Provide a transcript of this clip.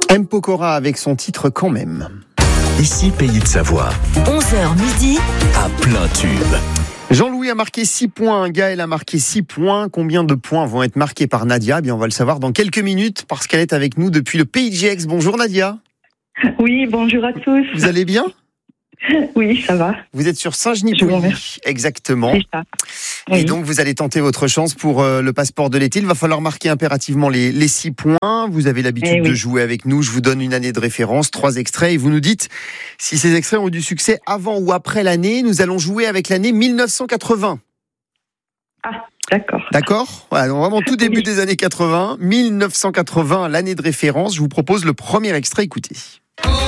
M. Pokora avec son titre Quand même. Ici, Pays de Savoie. 11h midi. À plein tube. Jean-Louis a marqué 6 points, Gaël a marqué 6 points. Combien de points vont être marqués par Nadia ? On va le savoir dans quelques minutes parce qu'elle est avec nous depuis le Pays de Gex. Bonjour Nadia. Oui, bonjour à tous. Vous allez bien ? Oui, ça va. Vous êtes sur Je vous Saint-Genis-Pouilly, remercie. exactement. C'est ça. Et Oui. donc vous allez tenter votre chance pour le passeport de l'été. Il va falloir marquer impérativement les 6 points. Vous avez l'habitude de jouer avec nous. Je vous donne une année de référence, 3 extraits et vous nous dites si ces extraits ont eu du succès avant ou après l'année. Nous allons jouer avec l'année 1980. Ah, d'accord. D'accord ? Voilà, donc vraiment tout début des années 80. 1980, l'année de référence. Je vous propose le premier extrait, écoutez.